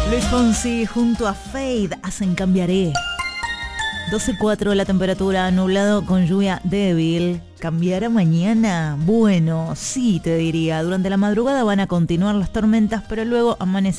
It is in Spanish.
Luis Fonsi junto a Fade hacen Cambiaré. 12:04 la temperatura, nublado con lluvia débil. ¿Cambiará mañana? Bueno, sí te diría. Durante la madrugada van a continuar las tormentas, pero luego amanece